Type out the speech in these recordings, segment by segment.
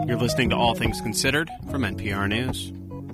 You're listening to All Things Considered from NPR News.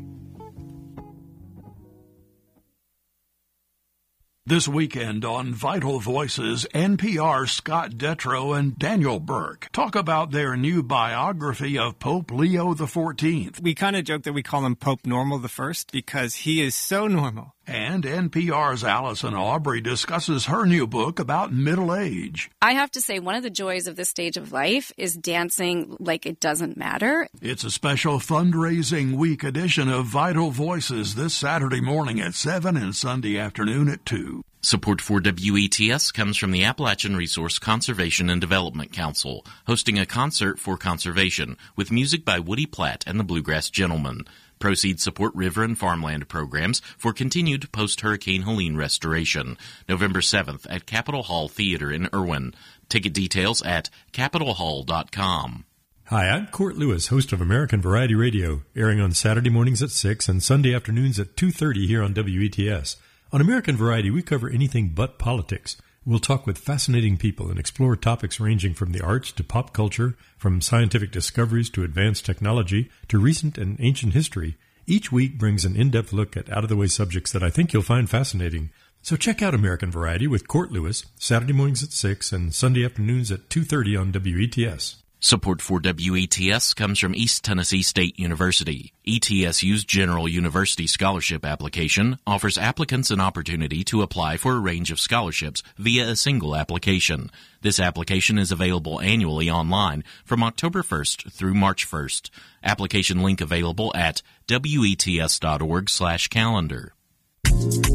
This weekend on Vital Voices, NPR's Scott Detrow and Daniel Burke talk about their new biography of Pope Leo XIV. We kind of joke that we call him Pope Normal I because he is so normal. And NPR's Allison Aubrey discusses her new book about middle age. I have to say, one of the joys of this stage of life is dancing like it doesn't matter. It's a special fundraising week edition of Vital Voices this Saturday morning at 7 and Sunday afternoon at 2. Support for WETS comes from the Appalachian Resource Conservation and Development Council, hosting a concert for conservation with music by Woody Platt and the Bluegrass Gentlemen. Proceeds support river and farmland programs for continued post-Hurricane Helene restoration. November 7th at Capitol Hall Theater in Irwin. Ticket details at capitolhall.com. Hi, I'm Court Lewis, host of American Variety Radio, airing on Saturday mornings at 6 and Sunday afternoons at 2:30 here on WETS. On American Variety, we cover anything but politics. We'll talk with fascinating people and explore topics ranging from the arts to pop culture, from scientific discoveries to advanced technology to recent and ancient history. Each week brings an in-depth look at out-of-the-way subjects that I think you'll find fascinating. So check out American Variety with Court Lewis, Saturday mornings at 6 and Sunday afternoons at 2:30 on WETS. Support for WETS comes from East Tennessee State University. ETSU's General University Scholarship application offers applicants an opportunity to apply for a range of scholarships via a single application. This application is available annually online from October 1st through March 1st. Application link available at wets.org/calendar.